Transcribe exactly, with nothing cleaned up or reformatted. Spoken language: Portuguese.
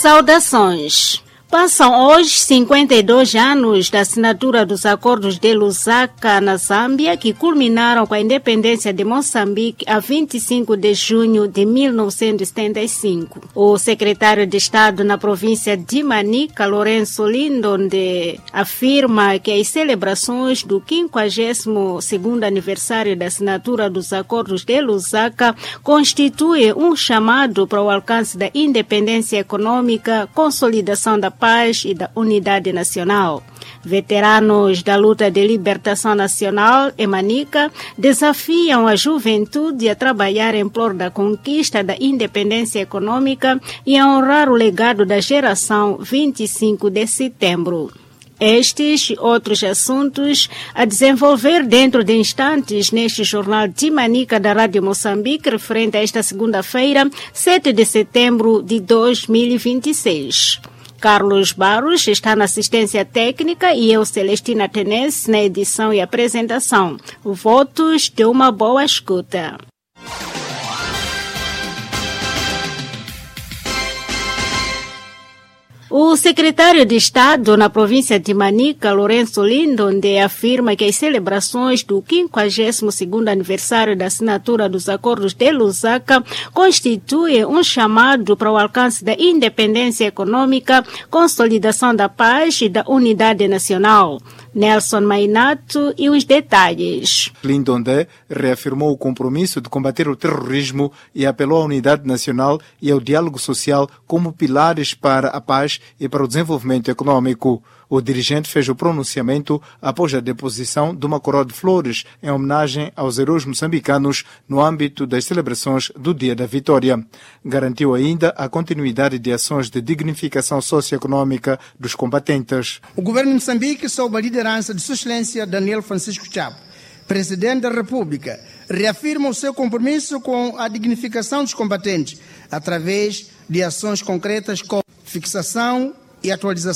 Saudações! Passam hoje cinquenta e dois anos da assinatura dos acordos de Lusaka, na Zâmbia, que culminaram com a independência de Moçambique a vinte e cinco de junho de mil novecentos e setenta e cinco. O secretário de Estado na província de Manica, Lourenço Lindonde, afirma que as celebrações do quinquagésimo segundo aniversário da assinatura dos acordos de Lusaka constituem um chamado para o alcance da independência econômica, consolidação da paz e da unidade nacional. Veteranos da luta de libertação nacional em Manica desafiam a juventude a trabalhar em prol da conquista da independência econômica e a honrar o legado da geração vinte e cinco de setembro. Estes e outros assuntos a desenvolver dentro de instantes neste jornal de Manica da Rádio Moçambique, referente a esta segunda-feira, sete de setembro de dois mil e vinte e seis. Carlos Barros está na assistência técnica e eu, Celestina Tenense, na edição e apresentação. Votos de uma boa escuta. O secretário de Estado na província de Manica, Lourenço Lindonde, afirma que as celebrações do quinquagésimo segundo aniversário da assinatura dos acordos de Lusaka constituem um chamado para o alcance da independência econômica, consolidação da paz e da unidade nacional. Nelson Mainato e os detalhes. Lindonde reafirmou o compromisso de combater o terrorismo e apelou à unidade nacional e ao diálogo social como pilares para a paz e para o desenvolvimento econômico. O dirigente fez o pronunciamento após a deposição de uma coroa de flores em homenagem aos heróis moçambicanos no âmbito das celebrações do Dia da Vitória. Garantiu ainda a continuidade de ações de dignificação socioeconômica dos combatentes. O governo de Moçambique, sob a liderança de Sua Excelência Daniel Francisco Chapo, Presidente da República, reafirma o seu compromisso com a dignificação dos combatentes através de ações concretas como fixação e atualização